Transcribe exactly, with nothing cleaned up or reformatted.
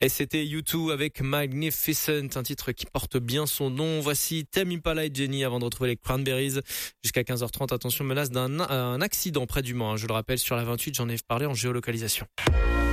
Et c'était U deux avec Magnificent, un titre qui porte bien son nom. Voici Tame Impala et Jenny avant de retrouver les Cranberries. Jusqu'à quinze heures trente, attention, menace d'un un accident près du Mans. Je le rappelle, sur la vingt-huit, j'en ai parlé en géolocalisation.